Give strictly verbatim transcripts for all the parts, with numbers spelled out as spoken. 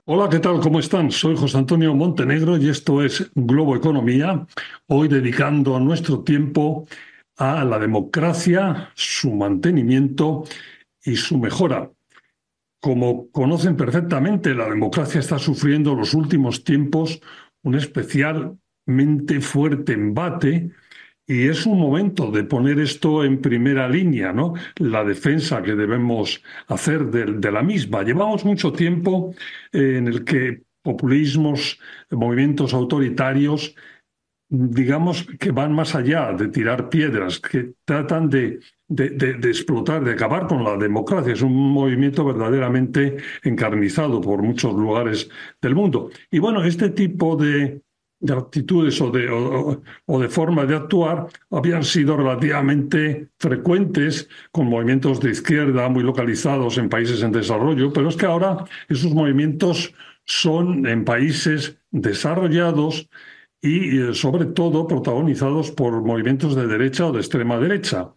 Hola, ¿qué tal? ¿Cómo están? Soy José Antonio Montenegro y esto es Globo Economía, hoy dedicando nuestro tiempo a la democracia, su mantenimiento y su mejora. Como conocen perfectamente, la democracia está sufriendo en los últimos tiempos un especialmente fuerte embate y es un momento de poner esto en primera línea, ¿no? La defensa que debemos hacer de, de la misma. Llevamos mucho tiempo eh, en el que populismos, movimientos autoritarios, digamos que van más allá de tirar piedras, que tratan de, de, de, de explotar, de acabar con la democracia. Es un movimiento verdaderamente encarnizado por muchos lugares del mundo. Y bueno, este tipo de, de actitudes o de, o, o de formas de actuar habían sido relativamente frecuentes con movimientos de izquierda muy localizados en países en desarrollo, pero es que ahora esos movimientos son en países desarrollados y eh, sobre todo protagonizados por movimientos de derecha o de extrema derecha.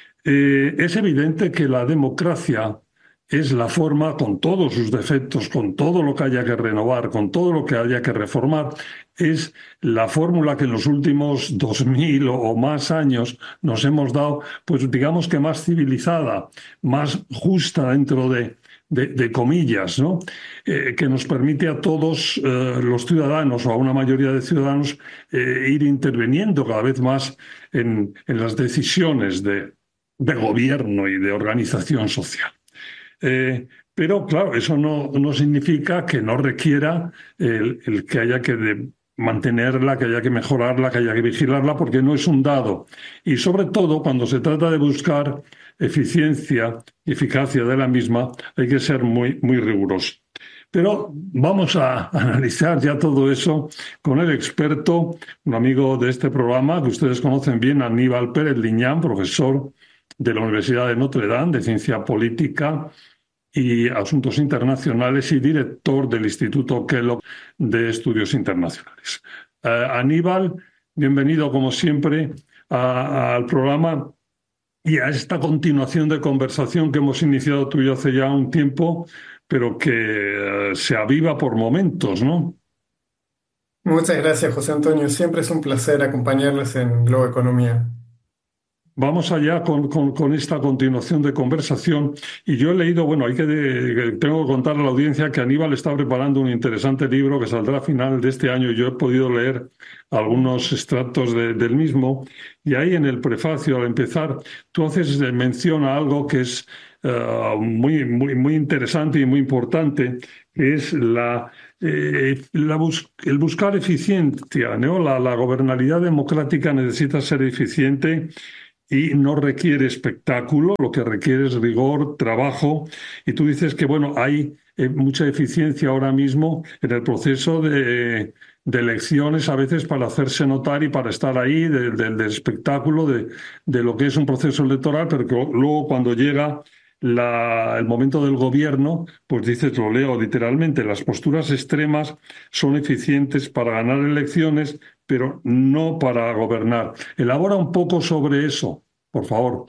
Eh, es evidente que la democracia es la forma, con todos sus defectos, con todo lo que haya que renovar, con todo lo que haya que reformar, es la fórmula que en los últimos dos mil o, o más años nos hemos dado, pues digamos que más civilizada, más justa dentro de, de, de comillas, ¿no? Eh, que nos permite a todos eh, los ciudadanos o a una mayoría de ciudadanos eh, ir interviniendo cada vez más en, en las decisiones de, de gobierno y de organización social. Eh, pero claro, eso no, no significa que no requiera el, el que haya que de- mantenerla, que haya que mejorarla, que haya que vigilarla, porque no es un dado. Y sobre todo, cuando se trata de buscar eficiencia y eficacia de la misma, hay que ser muy, muy riguroso. Pero vamos a analizar ya todo eso con el experto, un amigo de este programa que ustedes conocen bien, Aníbal Pérez Liñán, profesor de la Universidad de Notre Dame de Ciencia Política y Asuntos Internacionales y director del Instituto Kellogg de Estudios Internacionales. Eh, Aníbal, bienvenido como siempre a- al programa y a esta continuación de conversación que hemos iniciado tú y yo hace ya un tiempo, pero que eh, se aviva por momentos, ¿no? Muchas gracias, José Antonio. Siempre es un placer acompañarles en Globo Economía. Vamos allá con, con- con esta continuación de conversación. Y yo he leído, bueno, hay que de- tengo que contar a la audiencia que Aníbal está preparando un interesante libro que saldrá a final de este año. Yo he podido leer algunos extractos de- del mismo. Y ahí en el prefacio, al empezar, tú haces eh, mención a algo que es eh, muy, muy, muy interesante y muy importante, que es la, eh, la bus- el buscar eficiencia, ¿no? La, la gobernabilidad democrática necesita ser eficiente y no requiere espectáculo, lo que requiere es rigor, trabajo. Y tú dices que, bueno, hay eh, mucha eficiencia ahora mismo en el proceso de, de elecciones, a veces para hacerse notar y para estar ahí, de- de- del espectáculo, de, de lo que es un proceso electoral, pero que luego cuando llega la- el momento del gobierno, pues dices, lo leo literalmente, las posturas extremas son eficientes para ganar elecciones, pero no para gobernar. Elabora un poco sobre eso, por favor.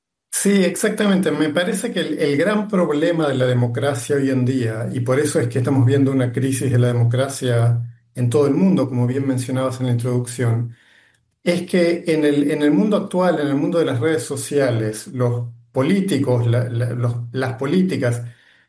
Sí, exactamente. Me parece que el, el gran problema de la democracia hoy en día, y por eso es que estamos viendo una crisis de la democracia en todo el mundo, como bien mencionabas en la introducción, es que en el, en el mundo actual, en el mundo de las redes sociales, los políticos, la- la- los- las políticas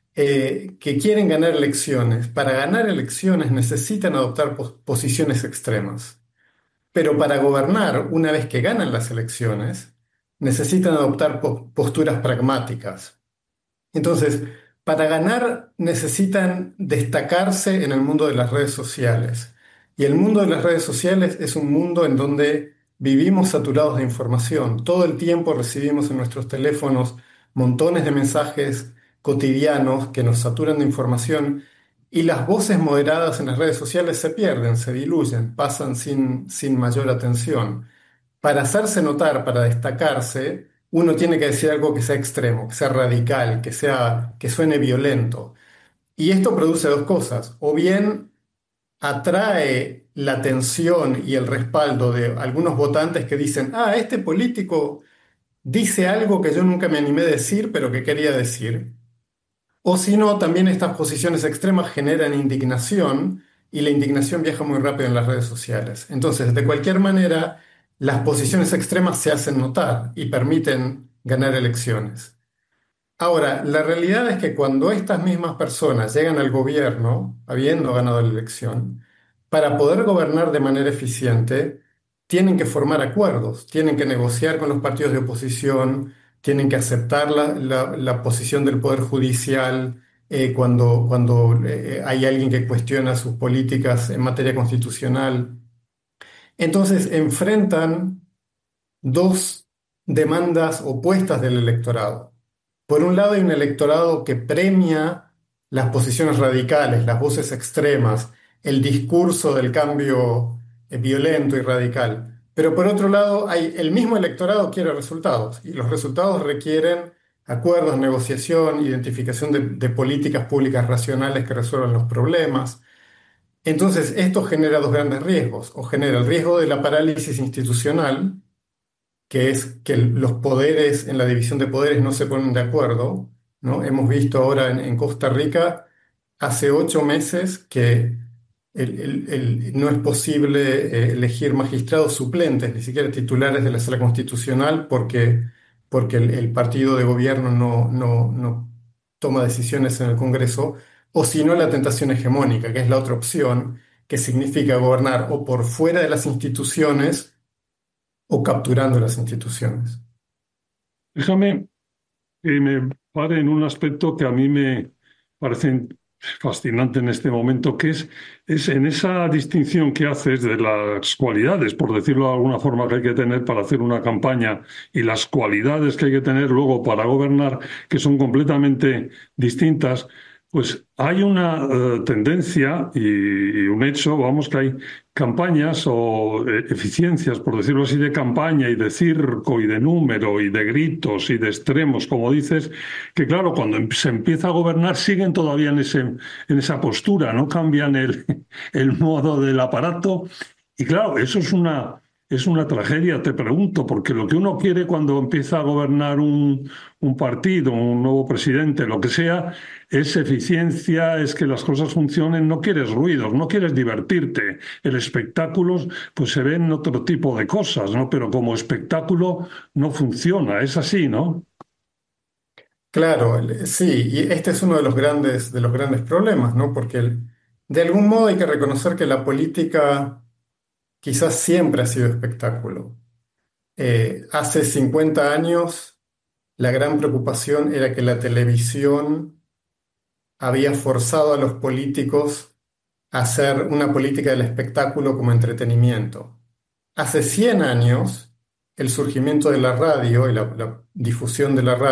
eh, que quieren ganar elecciones, para ganar elecciones necesitan adoptar pos- posiciones extremas. Pero para gobernar, una vez que ganan las elecciones, necesitan adoptar po- posturas pragmáticas. Entonces, para ganar necesitan destacarse en el mundo de las redes sociales. Y el mundo de las redes sociales es un mundo en donde vivimos saturados de información. Todo el tiempo recibimos en nuestros teléfonos montones de mensajes cotidianos que nos saturan de información y las voces moderadas en las redes sociales se pierden, se diluyen, pasan sin, sin mayor atención. Para hacerse notar, para destacarse, uno tiene que decir algo que sea extremo, que sea radical, que sea, que suene violento. Y esto produce dos cosas. O bien atrae la atención y el respaldo de algunos votantes que dicen, ah, este político dice algo que yo nunca me animé a decir, pero que quería decir. O si no, también estas posiciones extremas generan indignación y la indignación viaja muy rápido en las redes sociales. Entonces, de cualquier manera, las posiciones extremas se hacen notar y permiten ganar elecciones. Ahora, la realidad es que cuando estas mismas personas llegan al gobierno, habiendo ganado la elección, para poder gobernar de manera eficiente, tienen que formar acuerdos, tienen que negociar con los partidos de oposición, tienen que aceptar la, la- la posición del Poder Judicial eh, cuando, cuando eh, hay alguien que cuestiona sus políticas en materia constitucional. Entonces, enfrentan dos demandas opuestas del electorado. Por un lado, hay un electorado que premia las posiciones radicales, las voces extremas, el discurso del cambio eh, violento y radical. Pero por otro lado, hay, el mismo electorado quiere resultados y los resultados requieren acuerdos, negociación, identificación de, de políticas públicas racionales que resuelvan los problemas. Entonces, esto genera dos grandes riesgos, o genera el riesgo de la parálisis institucional, que es que el- los poderes en la división de poderes no se ponen de acuerdo, ¿no? Hemos visto ahora en, en Costa Rica, hace ocho meses, que el- el- el- no es posible eh, elegir magistrados suplentes, ni siquiera titulares de la Sala Constitucional, porque, porque el, el partido de gobierno no, no, no toma decisiones en el Congreso, o si no la tentación hegemónica, que es la otra opción, que significa gobernar o por fuera de las instituciones, o capturando las instituciones. Déjame que me pare en un aspecto que a mí me parece fascinante en este momento, que es, es en esa distinción que haces de las cualidades, por decirlo de alguna forma, que hay que tener para hacer una campaña y las cualidades que hay que tener luego para gobernar, que son completamente distintas. Pues hay una eh, tendencia y, y un hecho, vamos, que hay campañas o eh, eficiencias, por decirlo así, de campaña y de circo y de número y de gritos y de extremos, como dices, que claro, cuando em- se empieza a gobernar siguen todavía en ese, en esa postura, no cambian el, el modo del aparato. Y claro, eso es una, es una tragedia, te pregunto, porque lo que uno quiere cuando empieza a gobernar un, un partido, un nuevo presidente, lo que sea, es eficiencia, es que las cosas funcionen, no quieres ruidos, no quieres divertirte. El espectáculo, pues se ven otro tipo de cosas, ¿no? Pero como espectáculo no funciona, es así, ¿no? Claro, el- sí, y este es uno de los grandes, de los grandes problemas, ¿no? Porque el- de algún modo hay que reconocer que la política quizás siempre ha sido espectáculo. Eh, hace cincuenta años la gran preocupación era que la televisión había forzado a los políticos a hacer una política del espectáculo como entretenimiento. Hace cien años, el surgimiento de la radio y la la difusión de la radio